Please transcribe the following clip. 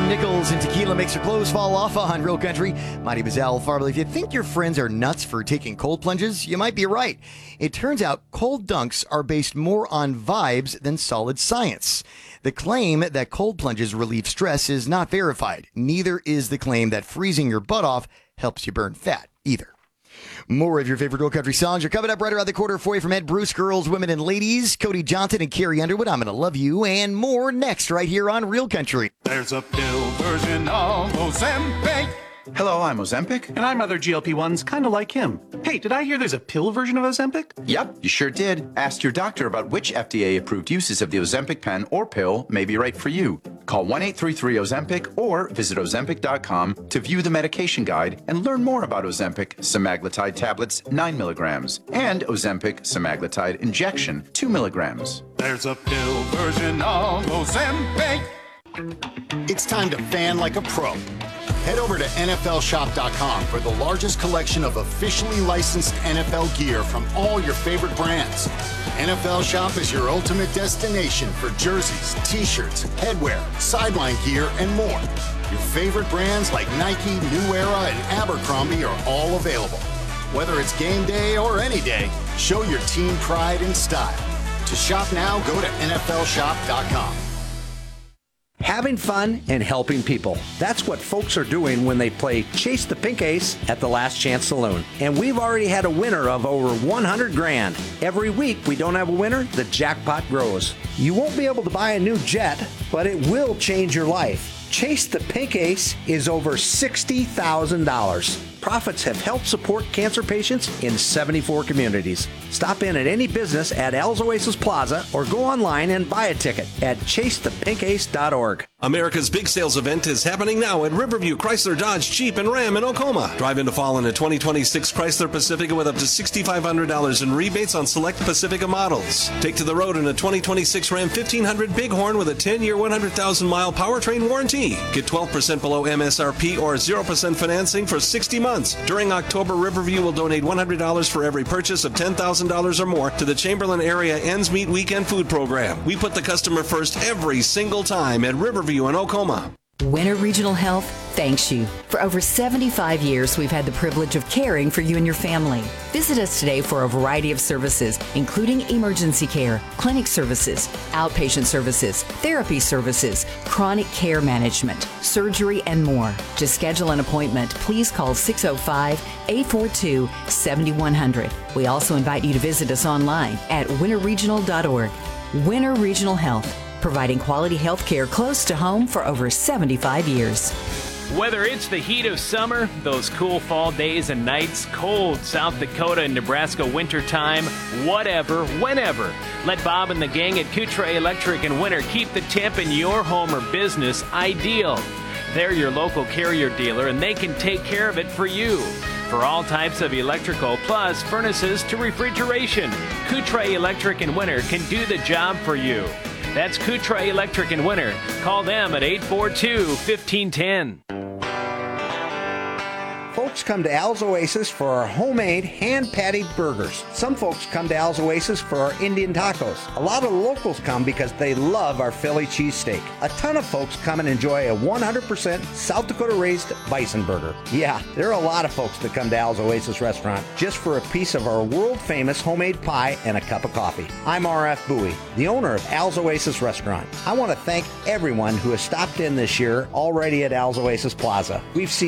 Nichols and Tequila makes your clothes fall off on Real Country. My name is Al Farley. If you think your friends are nuts for taking cold plunges, you might be right. It turns out cold dunks are based more on vibes than solid science. The claim that cold plunges relieve stress is not verified. Neither is the claim that freezing your butt off helps you burn fat either. More of your favorite Real Country songs are coming up right around the corner for you from Ed Bruce, girls, women, and ladies. Cody Johnson and Carrie Underwood, I'm Gonna Love You, and more next right here on Real Country. There's a pill version of Ozempic. Hello, I'm Ozempic. And I'm other GLP-1s, kind of like him. Hey, did I hear there's a pill version of Ozempic? Yep, you sure did. Ask your doctor about which FDA-approved uses of the Ozempic pen or pill may be right for you. Call 1-833-OZEMPIC or visit Ozempic.com to view the medication guide and learn more about Ozempic semaglutide tablets 9 milligrams and Ozempic semaglutide injection 2 milligrams. There's a pill version of Ozempic. It's time to fan like a pro. Head over to NFLshop.com for the largest collection of officially licensed NFL gear from all your favorite brands. NFL Shop is your ultimate destination for jerseys, t-shirts, headwear, sideline gear, and more. Your favorite brands like Nike, New Era, and Abercrombie are all available. Whether it's game day or any day, show your team pride and style. To shop now, go to NFLshop.com. Having fun and helping people. That's what folks are doing when they play Chase the Pink Ace at the Last Chance Saloon. And we've already had a winner of over 100 grand. Every week we don't have a winner, the jackpot grows. You won't be able to buy a new jet, but it will change your life. Chase the Pink Ace is over $60,000. Profits have helped support cancer patients in 74 communities. Stop in at any business at Al's Oasis Plaza or go online and buy a ticket at ChaseThePinkAce.org. America's big sales event is happening now at Riverview Chrysler Dodge Jeep and Ram in Oklahoma. Drive into fall in a 2026 Chrysler Pacifica with up to $6,500 in rebates on select Pacifica models. Take to the road in a 2026 Ram 1500 Bighorn with a 10-year, 100,000-mile powertrain warranty. Get 12% below MSRP or 0% financing for 60 months. During October, Riverview will donate $100 for every purchase of $10,000 or more to the Chamberlain Area Ends Meet Weekend Food Program. We put the customer first every single time at Riverview in Oklahoma. Winter Regional Health thanks you. For over 75 years, we've had the privilege of caring for you and your family. Visit us today for a variety of services, including emergency care, clinic services, outpatient services, therapy services, chronic care management, surgery, and more. To schedule an appointment, please call 605-842-7100. We also invite you to visit us online at winterregional.org. Winter Regional Health, providing quality health care close to home for over 75 years. Whether it's the heat of summer, those cool fall days and nights, cold South Dakota and Nebraska winter time, whatever, whenever, let Bob and the gang at Coutre Electric and Winter keep the temp in your home or business ideal. They're your local Carrier dealer and they can take care of it for you. For all types of electrical plus furnaces to refrigeration, Coutre Electric and Winter can do the job for you. That's Coutre Electric and Winter. Call them at 842-1510. Folks come to Al's Oasis for our homemade hand-patted burgers. Some folks come to Al's Oasis for our Indian tacos. A lot of locals come because they love our Philly cheesesteak. A ton of folks come and enjoy a 100% South Dakota-raised bison burger. Yeah, there are a lot of folks that come to Al's Oasis restaurant just for a piece of our world-famous homemade pie and a cup of coffee. I'm R.F. Bowie, the owner of Al's Oasis Restaurant. I want to thank everyone who has stopped in this year already at Al's Oasis Plaza. We've seen